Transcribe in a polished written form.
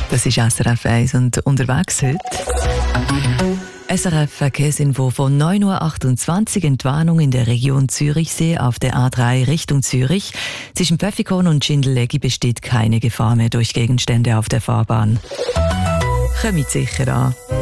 Das ist SRF 1 und unterwegs heute. SRF Verkehrsinfo von 9.28 Uhr. Entwarnung in der Region Zürichsee auf der A3 Richtung Zürich. Zwischen Pfäffikon und Schindeleggi besteht keine Gefahr mehr durch Gegenstände auf der Fahrbahn. Kommt sicher an.